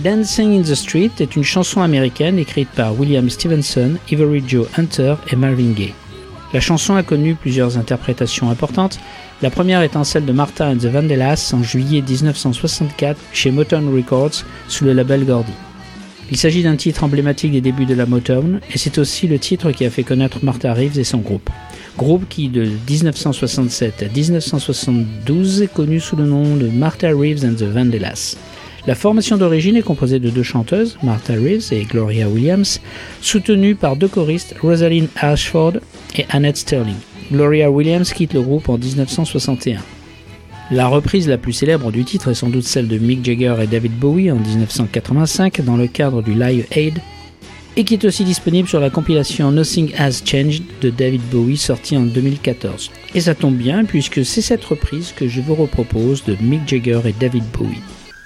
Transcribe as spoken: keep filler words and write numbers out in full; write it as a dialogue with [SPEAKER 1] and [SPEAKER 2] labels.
[SPEAKER 1] Dancing in the Street est une chanson américaine écrite par William Stevenson, Ivory Joe Hunter et Marvin Gaye. La chanson a connu plusieurs interprétations importantes, la première étant celle de Martha and the Vandellas en juillet dix-neuf cent soixante-quatre chez Motown Records sous le label Gordy. Il s'agit d'un titre emblématique des débuts de la Motown et c'est aussi le titre qui a fait connaître Martha Reeves et son groupe. Groupe qui de dix-neuf cent soixante-sept à dix-neuf cent soixante-douze est connu sous le nom de Martha Reeves and the Vandellas. La formation d'origine est composée de deux chanteuses, Martha Reeves et Gloria Williams, soutenues par deux choristes, Rosalind Ashford et Annette Sterling. Gloria Williams quitte le groupe en dix-neuf cent soixante et un. La reprise la plus célèbre du titre est sans doute celle de Mick Jagger et David Bowie en dix-neuf cent quatre-vingt-cinq dans le cadre du Live Aid et qui est aussi disponible sur la compilation Nothing Has Changed de David Bowie sortie en deux mille quatorze. Et ça tombe bien puisque c'est cette reprise que je vous repropose de Mick Jagger et David Bowie.